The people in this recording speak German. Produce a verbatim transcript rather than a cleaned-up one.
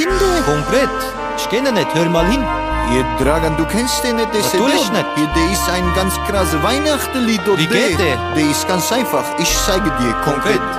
Kinder? Konkret. Ich kenne nicht, hör mal hin. Ihr Dragan, du kennst den nicht, das Natürlich ist nicht. Hier, der ist ein ganz krasses Weihnachtenlied. Wie geht der? Der ist ganz einfach, ich zeige dir konkret. Konkret.